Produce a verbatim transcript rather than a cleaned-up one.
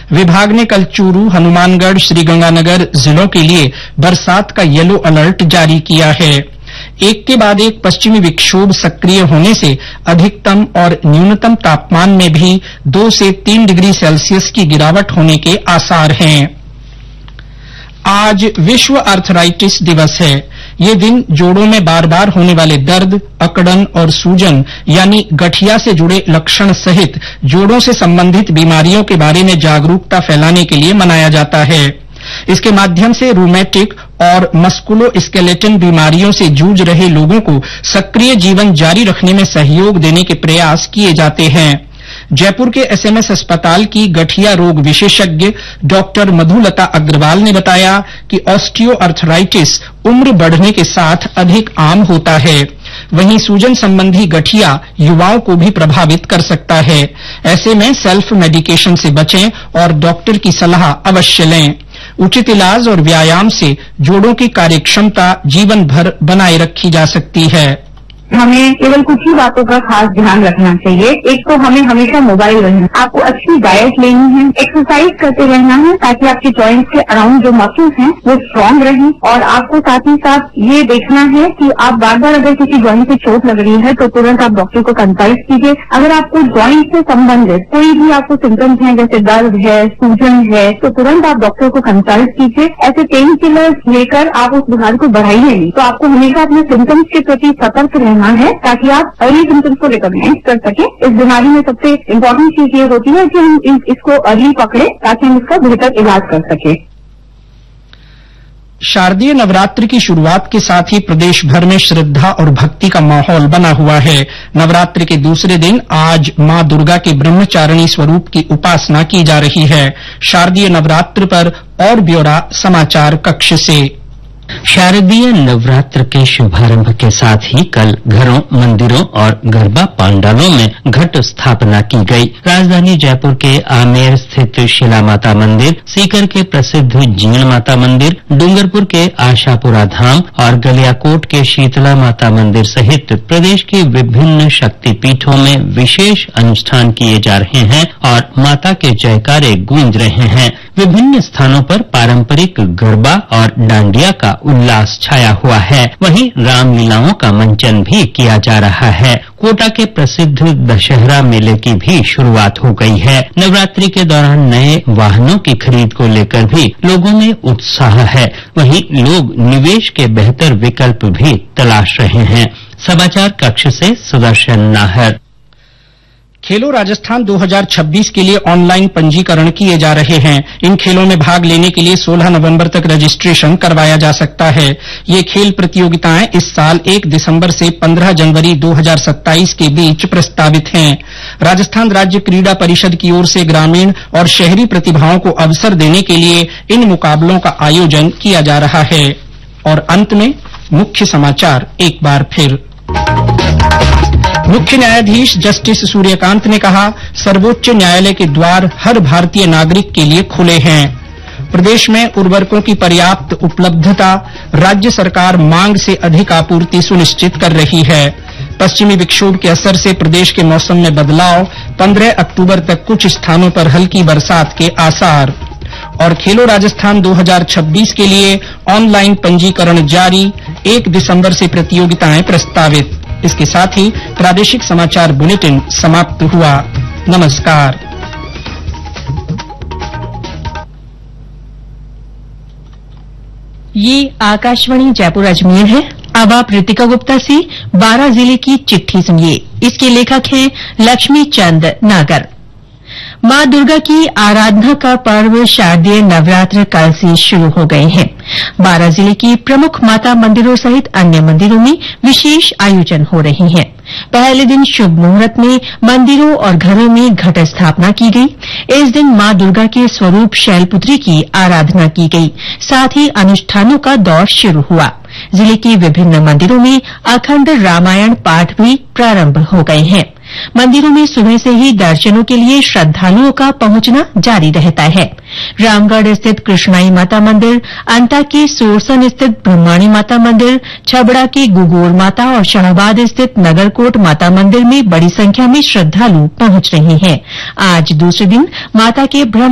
विभाग ने कल चूरू, हनुमानगढ़, श्रीगंगानगर जिलों के लिए बरसात का येलो अलर्ट जारी किया है। एक के बाद एक पश्चिमी विक्षोभ सक्रिय होने से अधिकतम और न्यूनतम तापमान में भी दो से तीन डिग्री सेल्सियस की गिरावट होने के आसार हैं। आज विश्व आर्थराइटिस दिवस है। ये दिन जोड़ों में बार बार होने वाले दर्द, अकड़न और सूजन यानी गठिया से जुड़े लक्षण सहित जोड़ों से संबंधित बीमारियों के बारे में जागरूकता फैलाने के लिए मनाया जाता है। इसके माध्यम से रूमेटिक और मस्कुलोस्केलेटन बीमारियों से जूझ रहे लोगों को सक्रिय जीवन जारी रखने में सहयोग देने के प्रयास किए जाते हैं। जयपुर के एसएमएस अस्पताल की गठिया रोग विशेषज्ञ डॉक्टर मधुलता अग्रवाल ने बताया कि ऑस्टियोआर्थराइटिस उम्र बढ़ने के साथ अधिक आम होता है। वहीं सूजन संबंधी गठिया युवाओं को भी प्रभावित कर सकता है। ऐसे में सेल्फ मेडिकेशन से बचें और डॉक्टर की सलाह अवश्य लें। उचित इलाज और व्यायाम से जोड़ों की कार्यक्षमता जीवन भर बनाए रखी जा सकती है। हमें केवल कुछ ही बातों का खास ध्यान रखना चाहिए। एक तो हमें हमेशा मोबाइल रहना, आपको अच्छी डाइट लेनी है, एक्सरसाइज करते रहना है ताकि आपके जॉइंट्स के अराउंड जो मसल्स हैं वो स्ट्रांग रहें। और आपको साथ ही साथ ये देखना है कि आप बार बार अगर किसी जॉइंट से चोट लग रही है तो तुरंत आप डॉक्टर को कंसल्ट कीजिए। अगर आपको जॉइंट से संबंधित कोई भी आपको सिम्टम्स हैं जैसे दर्द है, सूजन है, तो तुरंत आप डॉक्टर को कंसल्ट कीजिए। ऐसे पेन किलर्स लेकर आप उस बीमारी को बढ़ाइए नहीं। तो आपको हमेशा अपने सिम्टम्स के प्रति सतर्क रहना है ताकि आप अर्ली सिम्टम्स को रिकॉग्नाइज कर सके। इस बीमारी में सबसे इम्पोर्टेंट चीज ये होती है कि हम इस, इसको अर्ली पकड़े ताकि हम इसका बेहतर इलाज कर सके। शारदीय नवरात्र की शुरुआत के साथ ही प्रदेश भर में श्रद्धा और भक्ति का माहौल बना हुआ है। नवरात्र के दूसरे दिन आज मां दुर्गा के ब्रह्मचारिणी स्वरूप की उपासना की जा रही है। शारदीय नवरात्र पर और ब्यौरा समाचार कक्ष से। शारदीय नवरात्र के शुभारंभ के साथ ही कल घरों, मंदिरों और गरबा पांडालों में घट स्थापना की गई। राजधानी जयपुर के आमेर स्थित शिला माता मंदिर, सीकर के प्रसिद्ध जीण माता मंदिर, डूंगरपुर के आशापुरा धाम और गलियाकोट के शीतला माता मंदिर सहित प्रदेश के विभिन्न शक्तिपीठों में विशेष अनुष्ठान किए जा रहे हैं और माता के जयकारे गूंज रहे हैं। विभिन्न स्थानों पर पारंपरिक गरबा और डांडिया का उल्लास छाया हुआ है। वहीं रामलीलाओं का मंचन भी किया जा रहा है। कोटा के प्रसिद्ध दशहरा मेले की भी शुरुआत हो गई है। नवरात्रि के दौरान नए वाहनों की खरीद को लेकर भी लोगों में उत्साह है। वहीं लोग निवेश के बेहतर विकल्प भी तलाश रहे हैं। समाचार कक्ष से सुदर्शन नाहर। खेलो राजस्थान दो हज़ार छब्बीस के लिए ऑनलाइन पंजीकरण किए जा रहे हैं। इन खेलों में भाग लेने के लिए सोलह नवंबर तक रजिस्ट्रेशन करवाया जा सकता है। ये खेल प्रतियोगिताएं इस साल एक दिसंबर से पंद्रह जनवरी दो हज़ार सत्ताईस के बीच प्रस्तावित हैं। राजस्थान राज्य क्रीड़ा परिषद की ओर से ग्रामीण और शहरी प्रतिभाओं को अवसर देने के लिए इन मुकाबलों का आयोजन किया जा रहा है। और अंत में मुख्य समाचार एक बार फिर। मुख्य न्यायाधीश जस्टिस सूर्यकांत ने कहा, सर्वोच्च न्यायालय के द्वार हर भारतीय नागरिक के लिए खुले हैं। प्रदेश में उर्वरकों की पर्याप्त उपलब्धता, राज्य सरकार मांग से अधिक आपूर्ति सुनिश्चित कर रही है। पश्चिमी विक्षोभ के असर से प्रदेश के मौसम में बदलाव, पंद्रह अक्टूबर तक कुछ स्थानों पर हल्की बरसात के आसार। और खेलो राजस्थान दो हज़ार छब्बीस के लिए ऑनलाइन पंजीकरण जारी, एक दिसंबर से प्रतियोगिताएं प्रस्तावित। इसके साथ ही प्रादेशिक समाचार बुलेटिन समाप्त हुआ। नमस्कार। ये आकाशवाणी जयपुर अजमेर है। अब आप ऋतिका गुप्ता से बारां जिले की चिट्ठी सुनिए। इसके लेखक हैं लक्ष्मी चंद नागर। मां दुर्गा की आराधना का पर्व शारदीय नवरात्र कल से शुरू हो गए हैं। बारां जिले की प्रमुख माता मंदिरों सहित अन्य मंदिरों में विशेष आयोजन हो रहे हैं। पहले दिन शुभ मुहूर्त में मंदिरों और घरों में घट स्थापना की गई। इस दिन मां दुर्गा के स्वरूप शैलपुत्री की आराधना की गई। साथ ही अनुष्ठानों का दौर शुरू हुआ। जिले के विभिन्न मंदिरों में अखंड रामायण पाठ भी प्रारंभ हो गए हैं। मंदिरों में सुबह से ही दर्शनों के लिए श्रद्धालुओं का पहुंचना जारी रहता है। रामगढ़ स्थित कृष्णाई माता मंदिर, अंता के सोरसन स्थित ब्रह्माणी माता मंदिर, छबड़ा के गुगोर माता और शाहबाद स्थित नगरकोट माता मंदिर में बड़ी संख्या में श्रद्धालु पहुंच रहे हैं। आज दूसरे दिन माता के ब्रह्म